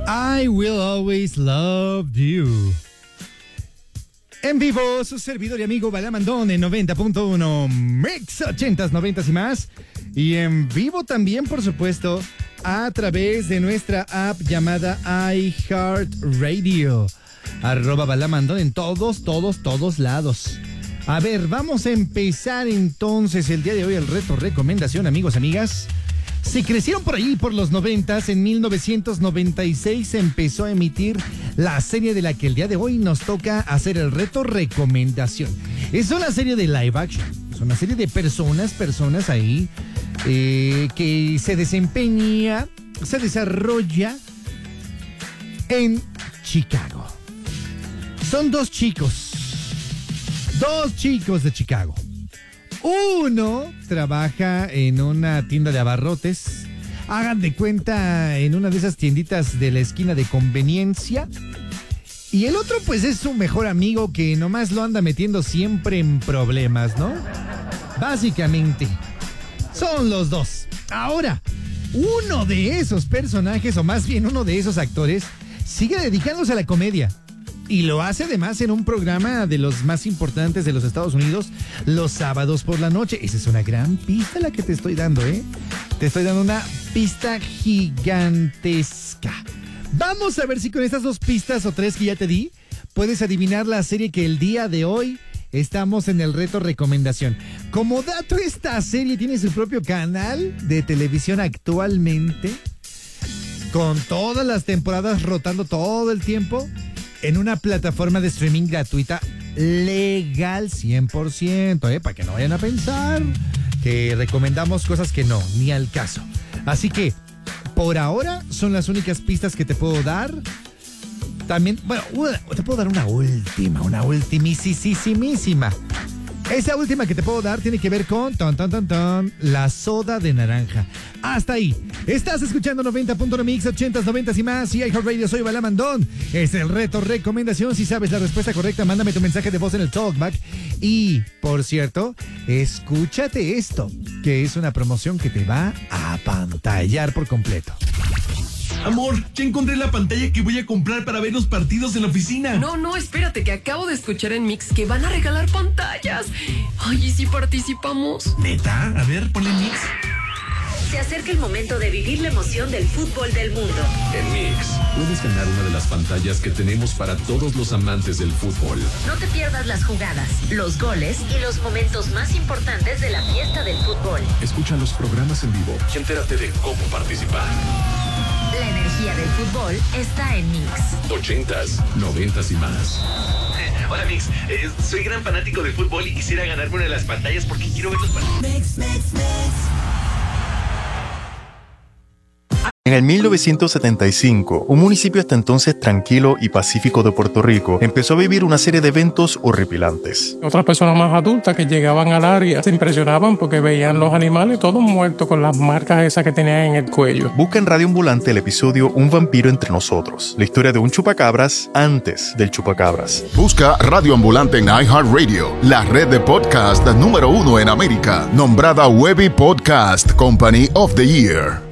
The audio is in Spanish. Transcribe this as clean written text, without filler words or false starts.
I Will Always Love You. En vivo, su servidor y amigo Balamandón en 90.1 Mix 80s, 90s y más. Y en vivo también, por supuesto, a través de nuestra app llamada iHeartRadio. @Balamandón en todos lados. A ver, vamos a empezar entonces el día de hoy el reto recomendación, amigos, amigas. Si crecieron por ahí por los 90s, en 1996 se empezó a emitir la serie de la que el día de hoy nos toca hacer el reto recomendación. Es una serie de live action, es una serie de personas ahí que se desarrolla en Chicago. Son dos chicos de Chicago. Uno trabaja en una tienda de abarrotes, hagan de cuenta en una de esas tienditas de la esquina de conveniencia. Y el otro pues es su mejor amigo que nomás lo anda metiendo siempre en problemas, ¿no? Básicamente, son los dos. Ahora, uno de esos personajes, o más bien uno de esos actores, sigue dedicándose a la comedia. Y lo hace además en un programa de los más importantes de los Estados Unidos, los sábados por la noche. Esa es una gran pista la que te estoy dando, ¿eh? Te estoy dando una pista gigantesca. Vamos a ver si con estas dos pistas o tres que ya te di, puedes adivinar la serie que el día de hoy estamos en el reto recomendación. Como dato, esta serie tiene su propio canal de televisión actualmente, con todas las temporadas rotando todo el tiempo, en una plataforma de streaming gratuita, legal 100%, para que no vayan a pensar que recomendamos cosas que no, ni al caso. Así que, por ahora, son las únicas pistas que te puedo dar. También, bueno, te puedo dar una ultimísima. Esa última que te puedo dar tiene que ver con la soda de naranja. Hasta ahí. Estás escuchando 90.1 Mix 80s, 90s y más. Y iHeartRadio, soy Balamandón. Es el reto recomendación. Si sabes la respuesta correcta, mándame tu mensaje de voz en el Talkback. Y, por cierto, escúchate esto, que es una promoción que te va a apantallar por completo. Amor, ya encontré la pantalla que voy a comprar para ver los partidos en la oficina. No, espérate, que acabo de escuchar en Mix que van a regalar pantallas. Ay, ¿y si participamos? ¿Neta? A ver, ponle Mix. Se acerca el momento de vivir la emoción del fútbol del mundo. En Mix, puedes ganar una de las pantallas que tenemos para todos los amantes del fútbol. No te pierdas las jugadas, los goles y los momentos más importantes de la fiesta del fútbol. Escucha los programas en vivo y entérate de cómo participar. La energía del fútbol está en Mix. 80s, 90s y más. Hola, Mix. Soy gran fanático del fútbol y quisiera ganarme una de las pantallas porque quiero ver los partidos. Mix. En el 1975, un municipio hasta entonces tranquilo y pacífico de Puerto Rico empezó a vivir una serie de eventos horripilantes. Otras personas más adultas que llegaban al área se impresionaban porque veían los animales todos muertos con las marcas esas que tenían en el cuello. Busca en Radio Ambulante el episodio Un vampiro entre nosotros, la historia de un chupacabras antes del chupacabras. Busca Radio Ambulante en iHeartRadio, la red de podcast número 1 en América, nombrada Webby Podcast Company of the Year.